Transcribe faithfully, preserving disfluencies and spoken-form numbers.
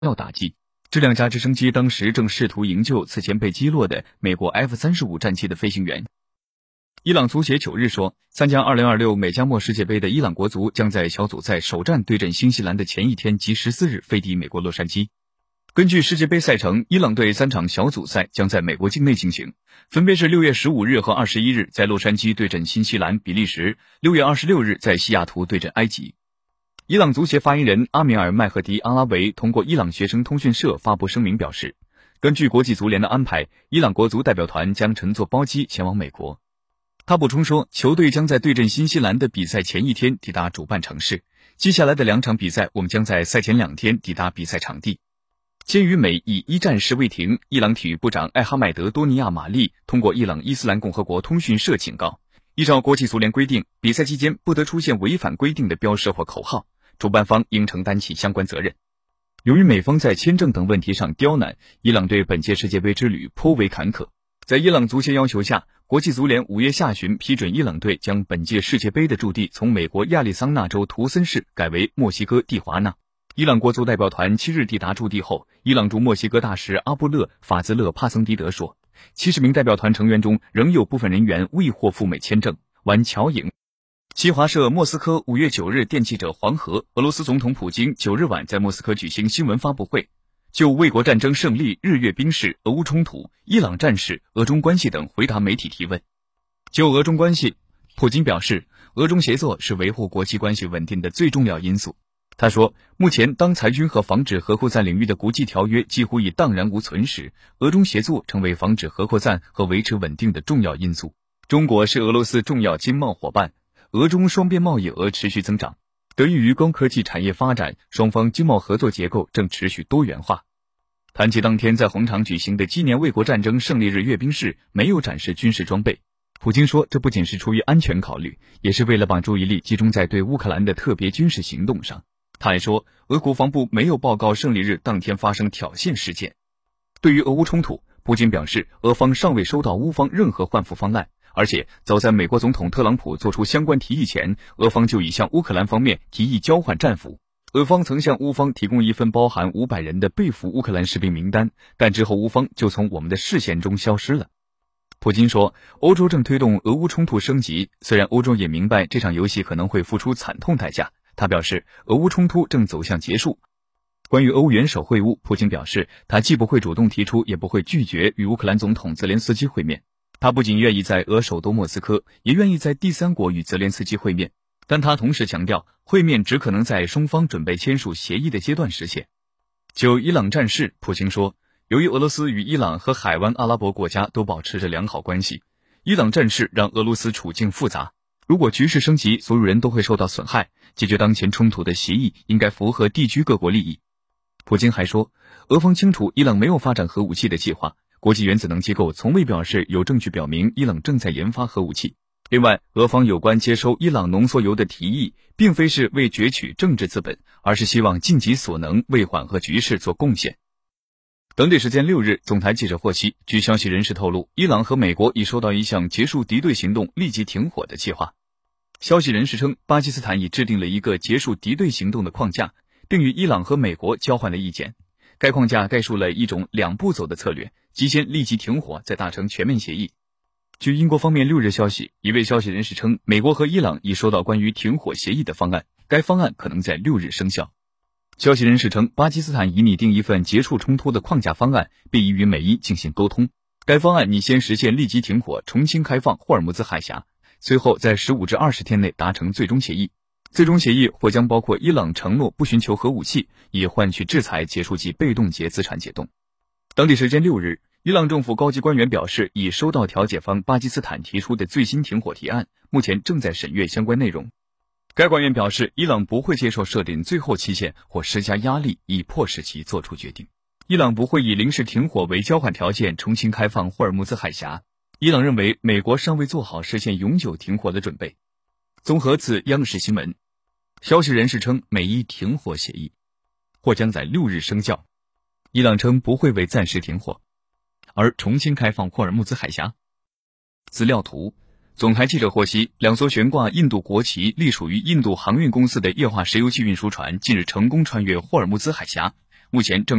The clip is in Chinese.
要打击。这两架直升机当时正试图营救此前被击落的美国 F 三十五 战机的飞行员。伊朗足协九日说，参加二零二六美加墨世界杯的伊朗国足将在小组赛首战对阵新西兰的前一天即十四日飞抵美国洛杉矶。根据世界杯赛程，伊朗队三场小组赛将在美国境内进行，分别是六月十五日和二十一日在洛杉矶对阵新西兰、比利时，六月二十六日在西雅图对阵埃及。伊朗足协发言人阿米尔·麦赫迪·阿拉维通过伊朗学生通讯社发布声明表示，根据国际足联的安排，伊朗国足代表团将乘坐包机前往美国。他补充说，球队将在对阵新西兰的比赛前一天抵达主办城市，接下来的两场比赛我们将在赛前两天抵达比赛场地。鉴于美以一战事未停，伊朗体育部长艾哈迈德多尼亚马利通过伊朗伊斯兰共和国通讯社警告，依照国际足联规定，比赛期间不得出现违反规定的标识或口号，主办方应承担起相关责任。由于美方在签证等问题上刁难，伊朗对本届世界杯之旅颇为坎坷。在伊朗足协要求下，国际足联五月下旬批准伊朗队将本届世界杯的驻地从美国亚利桑那州图森市改为墨西哥蒂华纳。伊朗国足代表团七日抵达驻地后，伊朗驻墨西哥大使阿布勒·法兹勒·帕森迪德说，七十名代表团成员中仍有部分人员未获赴美签证。玩乔颖。新华社莫斯科五月九日电记者黄河，俄罗斯总统普京九日晚在莫斯科举行新闻发布会，就卫国战争胜利、日越兵事、俄乌冲突、伊朗战事、俄中关系等回答媒体提问。就俄中关系，普京表示，俄中协作是维护国际关系稳定的最重要因素。他说，目前当裁军和防止核扩散领域的国际条约几乎已荡然无存时，俄中协作成为防止核扩散和维持稳定的重要因素。中国是俄罗斯重要经贸伙伴，俄中双边贸易额持续增长，得益于高科技产业发展，双方经贸合作结构正持续多元化。谈及当天在红场举行的纪念卫国战争胜利日阅兵式没有展示军事装备，普京说，这不仅是出于安全考虑，也是为了把注意力集中在对乌克兰的特别军事行动上。他还说，俄国防部没有报告胜利日当天发生挑衅事件。对于俄乌冲突，普京表示，俄方尚未收到乌方任何换俘方案，而且早在美国总统特朗普做出相关提议前，俄方就已向乌克兰方面提议交换战俘。俄方曾向乌方提供一份包含五百人的被俘乌克兰士兵名单，但之后乌方就从我们的视线中消失了。普京说，欧洲正推动俄乌冲突升级，虽然欧洲也明白这场游戏可能会付出惨痛代价。他表示，俄乌冲突正走向结束。关于欧元首会晤，普京表示，他既不会主动提出，也不会拒绝与乌克兰总统泽连斯基会面。他不仅愿意在俄首都莫斯科，也愿意在第三国与泽连斯基会面，但他同时强调，会面只可能在双方准备签署协议的阶段实现。就伊朗战事，普京说，由于俄罗斯与伊朗和海湾阿拉伯国家都保持着良好关系，伊朗战事让俄罗斯处境复杂。如果局势升级，所有人都会受到损害，解决当前冲突的协议应该符合地区各国利益。普京还说，俄方清楚伊朗没有发展核武器的计划，国际原子能机构从未表示有证据表明伊朗正在研发核武器。另外，俄方有关接收伊朗浓缩铀的提议，并非是为攫取政治资本，而是希望尽己所能为缓和局势做贡献。当地时间六日，总台记者获悉，据消息人士透露，伊朗和美国已收到一项结束敌对行动、立即停火的计划。消息人士称，巴基斯坦已制定了一个结束敌对行动的框架，并与伊朗和美国交换了意见。该框架概述了一种两步走的策略，即先立即停火，再达成全面协议。据英国方面六日消息，一位消息人士称，美国和伊朗已收到关于停火协议的方案，该方案可能在六日生效。消息人士称，巴基斯坦已拟定一份结束冲突的框架方案，并已与美伊进行沟通。该方案拟先实现立即停火，重新开放霍尔木兹海峡，随后在十五至二十天内达成最终协议。最终协议或将包括伊朗承诺不寻求核武器，以换取制裁，结束其被动结资产解冻。当地时间六日，伊朗政府高级官员表示，已收到调解方巴基斯坦提出的最新停火提案，目前正在审阅相关内容。该官员表示，伊朗不会接受设定最后期限或施加压力以迫使其做出决定。伊朗不会以临时停火为交换条件重新开放霍尔木兹海峡。伊朗认为美国尚未做好实现永久停火的准备。综合自央视新闻，消息人士称，美伊停火协议或将在六日生效。伊朗称不会为暂时停火而重新开放霍尔木兹海峡。资料图，总台记者获悉，两艘悬挂印度国旗、隶属于印度航运公司的液化石油气运输船近日成功穿越霍尔木兹海峡， 目前正